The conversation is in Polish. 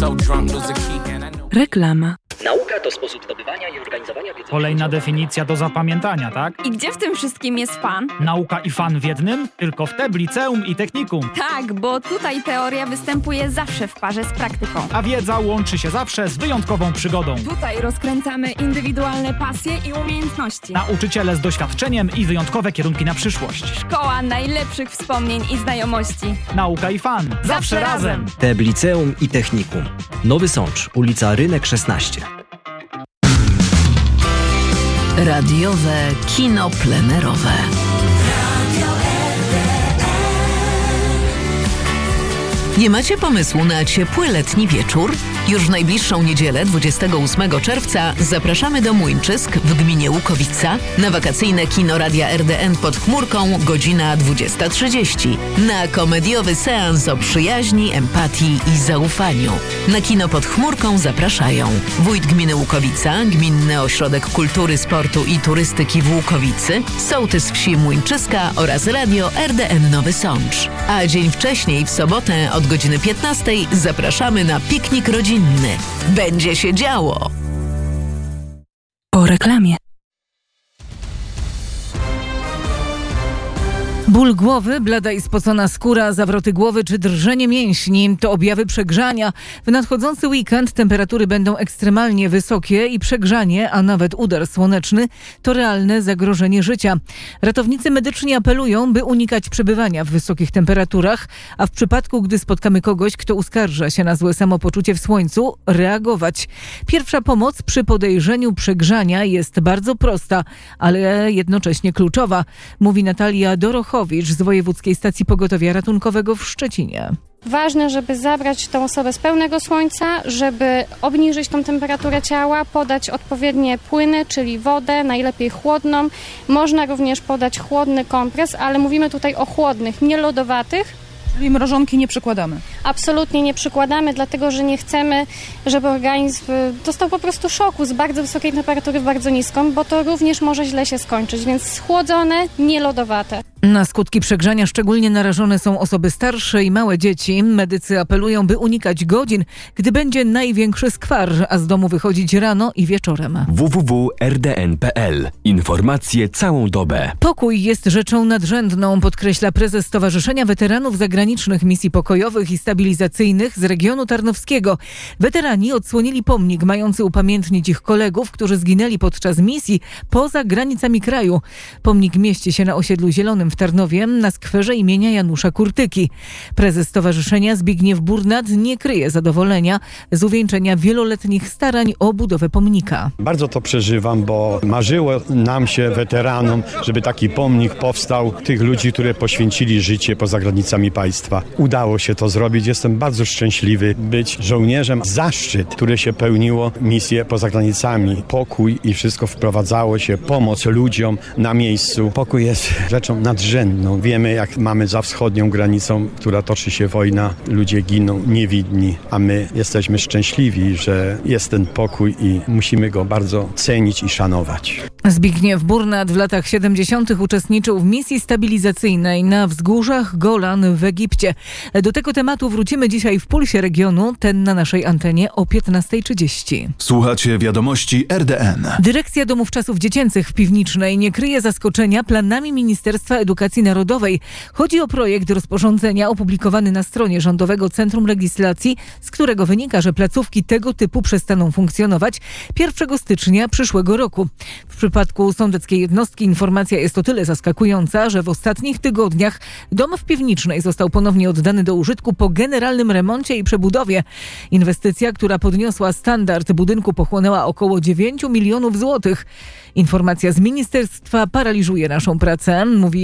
Reklama. Nauka to sposób zdobywania i organizowania wiedzy. Kolejna definicja do zapamiętania, tak? I gdzie w tym wszystkim jest fan? Nauka i fan w jednym? Tylko w TEB, liceum i technikum. Tak, bo tutaj teoria występuje zawsze w parze z praktyką. A wiedza łączy się zawsze z wyjątkową przygodą. Tutaj rozkręcamy indywidualne pasje i umiejętności. Nauczyciele z doświadczeniem i wyjątkowe kierunki na przyszłość. Szkoła najlepszych wspomnień i znajomości. Nauka i fan. Zawsze razem. TEB, liceum i technikum. Nowy Sącz, ulica Rynek 16. Radiowe kino plenerowe. Nie macie pomysłu na ciepły letni wieczór? Już w najbliższą niedzielę, 28 czerwca, zapraszamy do Młyńczysk w gminie Łukowica na wakacyjne kino Radia RDN pod chmurką, godzina 20:30. Na komediowy seans o przyjaźni, empatii i zaufaniu. Na kino pod chmurką zapraszają wójt gminy Łukowica, Gminny Ośrodek Kultury, Sportu i Turystyki w Łukowicy, sołtys wsi Młyńczyska oraz radio RDN Nowy Sącz. A dzień wcześniej, w sobotę od godziny 15:00 zapraszamy na piknik rodzinny. Będzie się działo! Po reklamie. Ból głowy, blada i spocona skóra, zawroty głowy czy drżenie mięśni to objawy przegrzania. W nadchodzący weekend temperatury będą ekstremalnie wysokie i przegrzanie, a nawet udar słoneczny to realne zagrożenie życia. Ratownicy medyczni apelują, by unikać przebywania w wysokich temperaturach, a w przypadku, gdy spotkamy kogoś, kto uskarża się na złe samopoczucie w słońcu, reagować. Pierwsza pomoc przy podejrzeniu przegrzania jest bardzo prosta, ale jednocześnie kluczowa, mówi Natalia Dorochowicz z Wojewódzkiej Stacji Pogotowia Ratunkowego w Szczecinie. Ważne, żeby zabrać tę osobę z pełnego słońca, żeby obniżyć tą temperaturę ciała, podać odpowiednie płyny, czyli wodę, najlepiej chłodną. Można również podać chłodny kompres, ale mówimy tutaj o chłodnych, nie lodowatych. Czyli mrożonki nie przykładamy? Absolutnie nie przykładamy, dlatego że nie chcemy, żeby organizm dostał po prostu szoku z bardzo wysokiej temperatury w bardzo niską, bo to również może źle się skończyć, więc schłodzone, nie lodowate. Na skutki przegrzania szczególnie narażone są osoby starsze i małe dzieci. Medycy apelują, by unikać godzin, gdy będzie największy skwar, a z domu wychodzić rano i wieczorem. www.rdn.pl. Informacje całą dobę. Pokój jest rzeczą nadrzędną, podkreśla prezes Stowarzyszenia Weteranów Zagranicznych Misji Pokojowych i Stabilizacyjnych z regionu tarnowskiego. Weterani odsłonili pomnik mający upamiętnić ich kolegów, którzy zginęli podczas misji poza granicami kraju. Pomnik mieści się na osiedlu Zielonym w Tarnowie na skwerze imienia Janusza Kurtyki. Prezes stowarzyszenia Zbigniew Burnat nie kryje zadowolenia z uwieńczenia wieloletnich starań o budowę pomnika. Bardzo to przeżywam, bo marzyło nam się, weteranom, żeby taki pomnik powstał tych ludzi, którzy poświęcili życie poza granicami państwa. Udało się to zrobić. Jestem bardzo szczęśliwy być żołnierzem. Zaszczyt, który się pełniło misję poza granicami. Pokój i wszystko wprowadzało się. Pomoc ludziom na miejscu. Pokój jest rzeczą nadrzędną. Wiemy, jak mamy za wschodnią granicą, która toczy się wojna. Ludzie giną niewidni, a my jesteśmy szczęśliwi, że jest ten pokój i musimy go bardzo cenić i szanować. Zbigniew Burnat w latach 70. uczestniczył w misji stabilizacyjnej na wzgórzach Golan w Egipcie. Do tego tematu wrócimy dzisiaj w Pulsie Regionu, ten na naszej antenie o 15:30. Słuchacie wiadomości RDN. Dyrekcja Domów Czasów Dziecięcych w Piwnicznej nie kryje zaskoczenia planami Ministerstwa Edukacji Narodowej. Chodzi o projekt rozporządzenia opublikowany na stronie Rządowego Centrum Legislacji, z którego wynika, że placówki tego typu przestaną funkcjonować 1 stycznia przyszłego roku. W przypadku sądeckiej jednostki informacja jest o tyle zaskakująca, że w ostatnich tygodniach dom w Piwnicznej został ponownie oddany do użytku po generalnym remoncie i przebudowie. Inwestycja, która podniosła standard budynku, pochłonęła około 9 milionów złotych. Informacja z ministerstwa paraliżuje naszą pracę, mówi